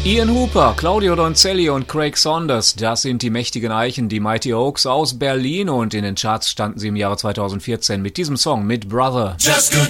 Ian Hooper, Claudio Donzelli und Craig Saunders, das sind die mächtigen Eichen, die Mighty Oaks aus Berlin, und in den Charts standen sie im Jahre 2014 mit diesem Song, mit Brother.